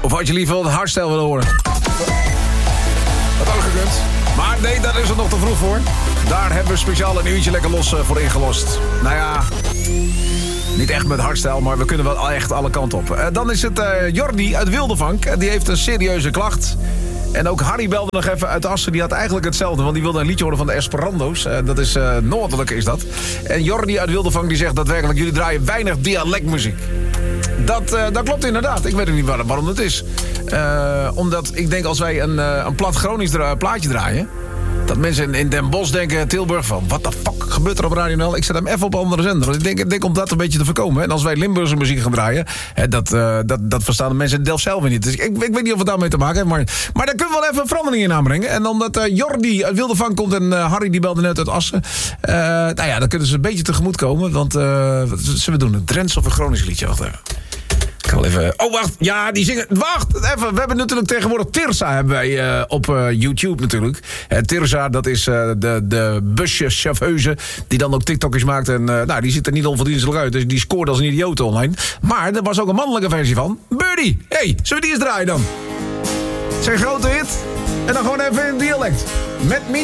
Of had je liever wat hardstyle willen horen? Dat ook gekund. Maar nee, daar is het nog te vroeg voor. Daar hebben we speciaal een uurtje lekker los voor ingelost. Nou ja, niet echt met hardstyle, maar we kunnen wel echt alle kanten op. Dan is het Jordi uit Wildevank. Die heeft een serieuze klacht. En ook Harry belde nog even uit Assen. Die had eigenlijk hetzelfde, want die wilde een liedje horen van de Esperando's. Dat is noordelijk is dat. En Jordi uit Wildevank die zegt daadwerkelijk... jullie draaien weinig dialectmuziek. Dat klopt inderdaad. Ik weet ook niet waarom dat is. Omdat ik denk als wij een plat Gronings plaatje draaien... dat mensen in Den Bosch denken, Tilburg, van... wat de fuck gebeurt er op Radio NL? Ik zet hem even op een andere zender. Want ik denk om dat een beetje te voorkomen. En als wij Limburgse muziek gaan draaien... dat verstaan de mensen in Delft zelf niet. Dus ik weet niet of het daarmee te maken heeft. Maar daar kunnen we wel even verandering in aanbrengen. En omdat Jordi uit Wildevank komt en Harry die belde net uit Assen... nou ja, dan kunnen ze een beetje tegemoet komen. Want wat zullen we doen? Een Drents of een Gronings liedje? Wacht even. Ik ga wel even... Oh, wacht. Ja, die zingen... Wacht, even. We hebben natuurlijk tegenwoordig Tirza hebben wij op YouTube natuurlijk. Tirza, dat is de buschauffeuse die dan ook TikTokjes maakt. En nou, die ziet er niet onverdienstelijk uit. Dus die scoort als een idioot online. Maar er was ook een mannelijke versie van. Birdie. Hey, zullen we die eens draaien dan? Zijn grote hit. En dan gewoon even in dialect. Met